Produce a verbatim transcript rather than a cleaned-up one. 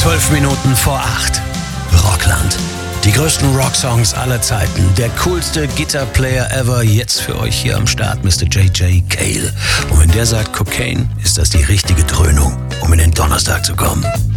Zwölf Minuten vor acht. Rockland. Die größten Rocksongs aller Zeiten. Der coolste Guitar-Player ever. Jetzt für euch hier am Start, Mister J J Cale. Und wenn der sagt Cocaine, ist das die richtige Dröhnung, um in den Donnerstag zu kommen.